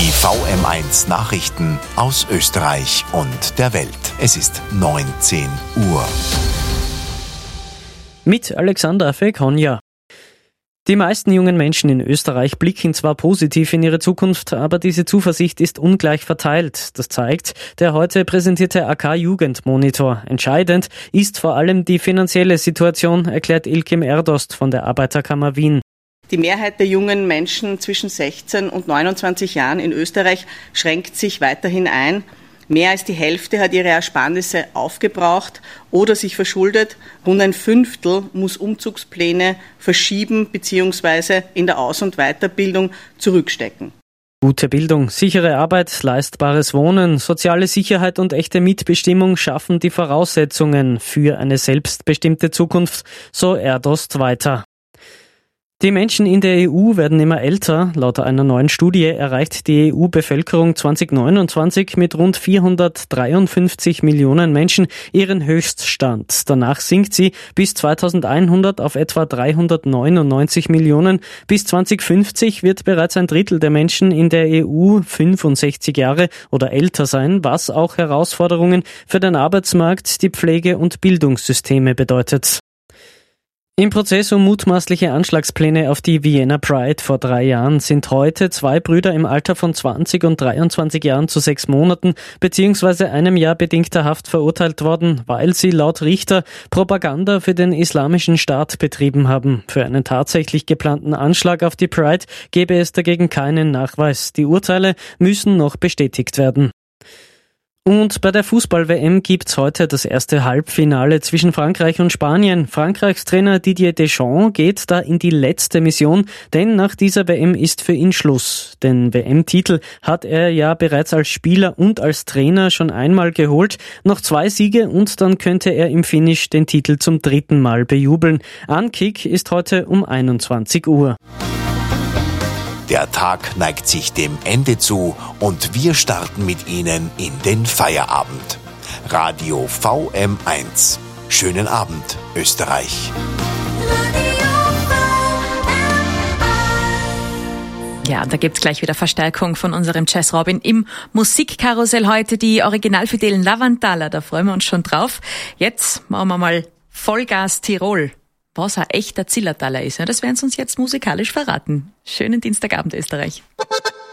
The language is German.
Die VM1 Nachrichten aus Österreich und der Welt. Es ist 19 Uhr. Mit Alexander Fekonja. Die meisten jungen Menschen in Österreich blicken zwar positiv in ihre Zukunft, aber diese Zuversicht ist ungleich verteilt. Das zeigt der heute präsentierte AK-Jugendmonitor. Entscheidend ist vor allem die finanzielle Situation, erklärt Ilkim Erdost von der Arbeiterkammer Wien. Die Mehrheit der jungen Menschen zwischen 16 und 29 Jahren in Österreich schränkt sich weiterhin ein. Mehr als die Hälfte hat ihre Ersparnisse aufgebraucht oder sich verschuldet. Rund ein Fünftel muss Umzugspläne verschieben bzw. in der Aus- und Weiterbildung zurückstecken. Gute Bildung, sichere Arbeit, leistbares Wohnen, soziale Sicherheit und echte Mitbestimmung schaffen die Voraussetzungen für eine selbstbestimmte Zukunft, so Erdost weiter. Die Menschen in der EU werden immer älter. Laut einer neuen Studie erreicht die EU-Bevölkerung 2029 mit rund 453 Millionen Menschen ihren Höchststand. Danach sinkt sie bis 2100 auf etwa 399 Millionen. Bis 2050 wird bereits ein Drittel der Menschen in der EU 65 Jahre oder älter sein, was auch Herausforderungen für den Arbeitsmarkt, die Pflege- und Bildungssysteme bedeutet. Im Prozess um mutmaßliche Anschlagspläne auf die Vienna Pride vor 3 Jahren sind heute 2 Brüder im Alter von 20 und 23 Jahren zu 6 Monaten bzw. einem Jahr bedingter Haft verurteilt worden, weil sie laut Richter Propaganda für den Islamischen Staat betrieben haben. Für einen tatsächlich geplanten Anschlag auf die Pride gebe es dagegen keinen Nachweis. Die Urteile müssen noch bestätigt werden. Und bei der Fußball-WM gibt's heute das erste Halbfinale zwischen Frankreich und Spanien. Frankreichs Trainer Didier Deschamps geht da in die letzte Mission, denn nach dieser WM ist für ihn Schluss. Den WM-Titel hat er ja bereits als Spieler und als Trainer schon einmal geholt. Noch 2 Siege und dann könnte er im Finish den Titel zum 3. Mal bejubeln. Ankick ist heute um 21 Uhr. Der Tag neigt sich dem Ende zu und wir starten mit Ihnen in den Feierabend. Radio VM1. Schönen Abend, Österreich. Ja, da gibt's gleich wieder Verstärkung von unserem Jazz Robin im Musikkarussell heute, die originalfidelen Lavantaler, da freuen wir uns schon drauf. Jetzt machen wir mal Vollgas Tirol. Was ein echter Zillertaler ist, das werden sie uns jetzt musikalisch verraten. Schönen Dienstagabend, Österreich.